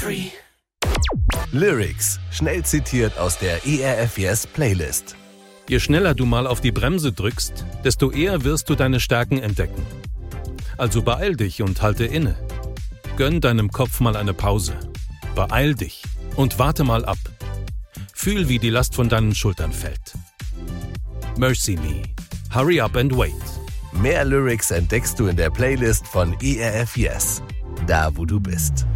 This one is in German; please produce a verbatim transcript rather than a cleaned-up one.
free. Lyrics, schnell zitiert aus der E R F Yes Playlist. Je schneller du mal auf die Bremse drückst, desto eher wirst du deine Stärken entdecken. Also beeil dich und halte inne. Gönn deinem Kopf mal eine Pause. Beeil dich und warte mal ab. Fühl, wie die Last von deinen Schultern fällt. Mercy Me. Hurry up and wait. Mehr Lyrics entdeckst du in der Playlist von E R F Yes. Da, wo du bist.